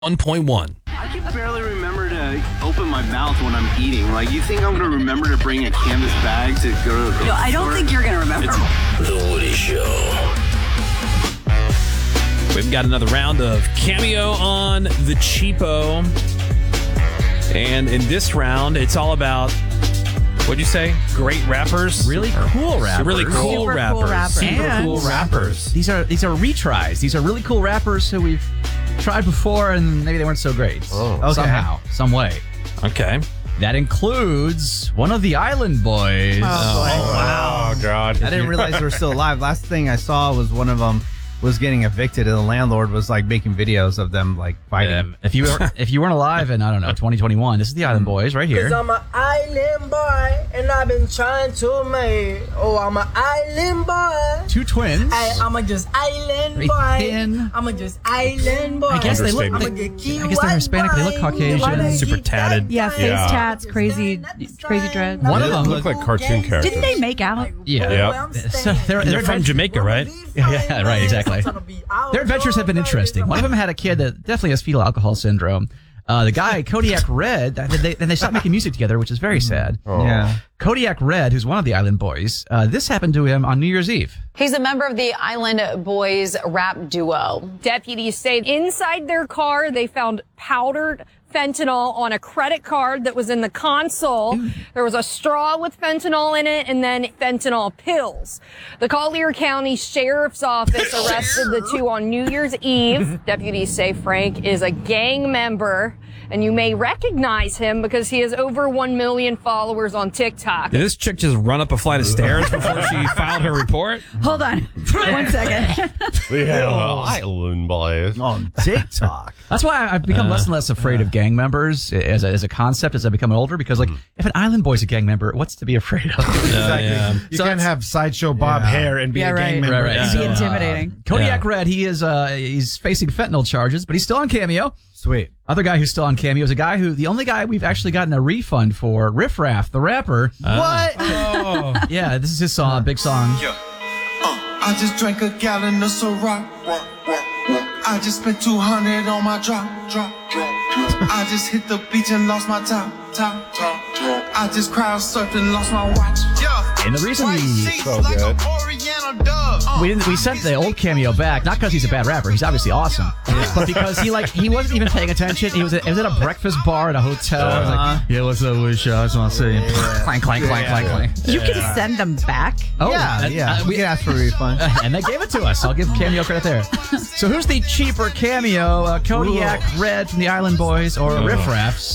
1.1. I can barely remember to open my mouth when I'm eating. Like, you think I'm going to remember to bring a canvas bag to go to the No, I don't think you're going to remember. The Woody Show. We've got another round of Cameo on the Cheapo. And in this round, it's all about, what'd you say? Great rappers? Really cool rappers. Really cool Super rappers. cool rappers. Super And cool rappers. These are retries. These are really cool rappers who we've tried before and maybe they weren't so great. Okay. Somehow, some way. Okay. That includes one of the Island Boys. Oh, God. I didn't realize they were still alive. Last thing I saw was one of them was getting evicted, and the landlord was like making videos of them like fighting. If you weren't alive in, I don't know, 2021, this is the Island Boys right here. 'Cause I'm an island boy, and I've been trying to make. Oh, I'm an island boy. Two twins. I'm a just island Very boy. thin. I'm a just island boy. I guess they look. Understatement. I guess they're Hispanic. They look Caucasian. Super tatted. Yeah, face Yeah. tats, crazy dreads. One of They them look like cartoon characters. Didn't they make out? Yeah. So They're from Jamaica, right? Yeah, right, exactly. Their adventures have been interesting. One of them had a kid that definitely has fetal alcohol syndrome. The guy, Kodiak Red, they stopped making music together, which is very sad. Yeah. Kodiak Red, who's one of the Island Boys, this happened to him on New Year's Eve. He's a member of the Island Boys rap duo. Deputies say inside their car, they found powdered fentanyl on a credit card that was in the console. There was a straw with fentanyl in it and then fentanyl pills. The Collier County Sheriff's Office arrested the two on New Year's Eve. Deputies say Frank is a gang member, and you may recognize him because he has over 1 million followers on TikTok. Did this chick just run up a flight of stairs before she filed her report? Hold on. 1 second. Island Boys. On TikTok. That's why I've become less and less afraid of gang members as a concept as I become older, because like if an Island Boy's a gang member, what's to be afraid of? Yeah. You can't have Sideshow Bob hair and be a gang member. Right. It'd be intimidating. Kodiak Red, he is he's facing fentanyl charges, but he's still on Cameo. Sweet. Other guy who's still on Cameo is the only guy we've actually gotten a refund for, Riff Raff, the rapper. What? Oh. Yeah, this is his song, big song. I just drank a gallon of Ciroc. I just spent 200 on my drop. I just hit the beach and lost my top. I just crowd surfed and lost my watch. And the reason So good. we sent the old Cameo back, not because he's a bad rapper, he's obviously awesome, but because he wasn't even paying attention. He was at a breakfast bar at a hotel. I was like, yeah, what's up, Wish? I just want to say, clank, clank, clank, clank, clank. You can send them back. Oh, We can ask for a refund. and they gave it to us. I'll give Cameo credit there. So who's the cheaper Cameo? Kodiak Red from the Island Boys or Riff Raff?